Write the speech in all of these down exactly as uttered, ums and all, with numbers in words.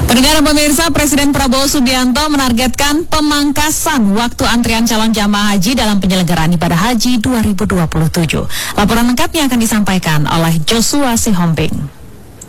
Pendengar pemirsa, Presiden Prabowo Subianto menargetkan pemangkasan waktu antrian calon jamaah haji dalam penyelenggaraan ibadah haji dua ribu dua puluh tujuh. Laporan lengkapnya akan disampaikan oleh Joshua Sihombing.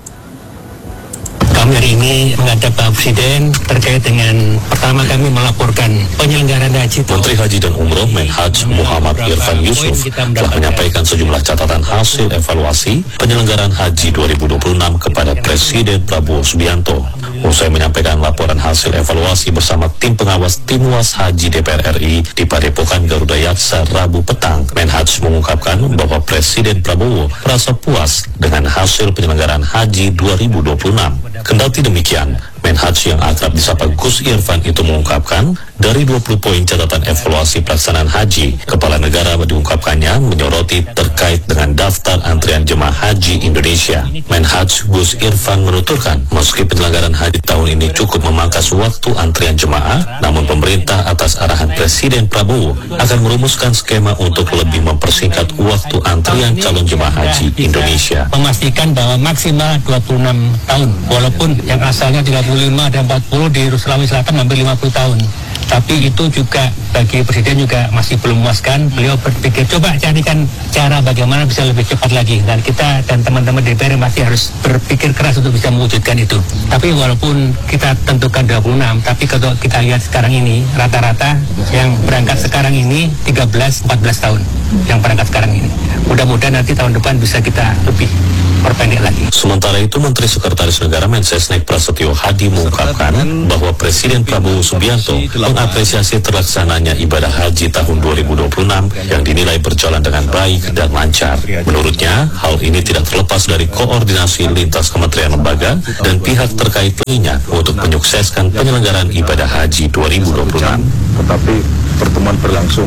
Kami hari ini menghadap Pak Presiden terkait dengan pertama kami melaporkan penyelenggaraan haji. Menteri Haji dan Umroh Menhaj Muhammad Irfan Yusuf telah menyampaikan sejumlah catatan hasil evaluasi penyelenggaraan haji dua ribu dua puluh enam kepada Presiden Prabowo Subianto. Usai menyampaikan laporan hasil evaluasi bersama tim pengawas Timwas Haji D P R R I di Padepokan Garuda Yaksa Rabu petang, Menhaj mengungkapkan bahwa Presiden Prabowo merasa puas dengan hasil penyelenggaraan haji dua ribu dua puluh enam. Kendati demikian, Menhaj yang akrab disapa Gus Irfan itu mengungkapkan dari dua puluh poin catatan evaluasi pelaksanaan haji, Kepala Negara diungkapkannya menyoroti terkait dengan daftar antrian jemaah haji Indonesia. Menhaj Gus Irfan menuturkan, meski penyelenggaraan haji tahun ini cukup memangkas waktu antrian jemaah, namun pemerintah atas arahan Presiden Prabowo akan merumuskan skema untuk lebih mempersingkat waktu antrian calon jemaah haji Indonesia. Memastikan bahwa maksimal dua puluh enam tahun, walaupun yang asalnya tiga puluh lima dan empat puluh di Sulawesi Selatan hampir lima puluh tahun. Tapi itu juga bagi Presiden juga masih belum memuaskan. Beliau berpikir coba carikan cara bagaimana bisa lebih cepat lagi. Dan kita dan teman-teman D P R masih harus berpikir keras untuk bisa mewujudkan itu. Tapi walaupun kita tentukan dua puluh enam, tapi kalau kita lihat sekarang ini rata-rata yang berangkat sekarang ini tiga belas empat belas tahun yang berangkat sekarang ini. Mudah-mudahan nanti tahun depan bisa kita lebih perpendek lagi. Sementara itu, Menteri Sekretaris Negara Mensesnek Prasetyo Hadi mengungkapkan bahwa Presiden Prabowo Subianto mengapresiasi terlaksananya ibadah haji tahun dua ribu dua puluh enam yang dinilai berjalan dengan baik dan lancar. Menurutnya, hal ini tidak terlepas dari koordinasi lintas kementerian lembaga dan pihak terkait lainnya untuk menyukseskan penyelenggaraan ibadah haji dua ribu dua puluh enam. Tetapi pertemuan berlangsung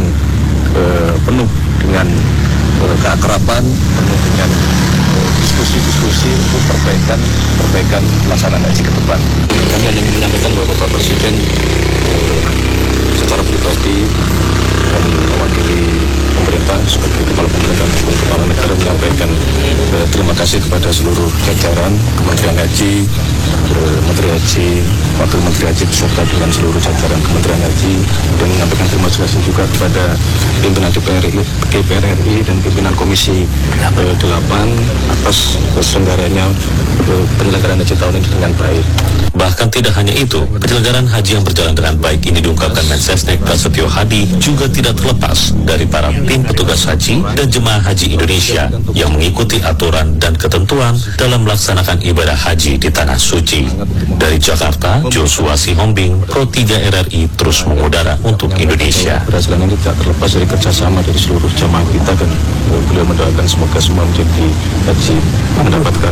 eh, penuh dengan eh, keakraban, penuh dengan diskusi-diskusi untuk perbaikan perbaikan pelaksanaan haji ke depan. Kami hanya menyampaikan bahwa Bapak Presiden eh, secara pribadi dan mewakili pemerintah sebagai kepala pemerintahan maupun kepala negara menyampaikan eh, terima kasih kepada seluruh jajaran Kementerian Haji, eh, Menteri Haji, Wakil Menteri Haji beserta dengan seluruh jajaran Kementerian Haji, dan menyampaikan terima kasih juga kepada pimpinan D P R R I, D P R R I dan pimpinan Komisi eh, delapan atas keselenggaranya eh, penyelenggaraan haji tahun ini dengan baik. Bahkan tidak hanya itu, penyelenggaraan haji yang berjalan dengan baik ini diungkapkan Mensesnek Prasetyo Hadi juga tidak terlepas dari para tim petugas haji dan jemaah haji Indonesia yang mengikuti aturan dan ketentuan dalam melaksanakan ibadah haji di Tanah Suci. Dari Jakarta, Joshua Sihombing, Pro tiga R R I terus mengudara untuk Indonesia. Keberhasilan ini tidak terlepas dari kerjasama dari seluruh jemaah kita, dan beliau mendoakan semoga semua menjadi haji mendapatkan